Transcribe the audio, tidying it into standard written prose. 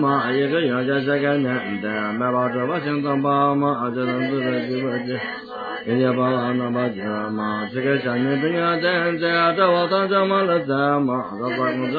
嘛一个月这个年的，买包这把行当包嘛，这能自个就不这，人家包了那把这嘛，这个下面这个这我当这么了这嘛，这把工作。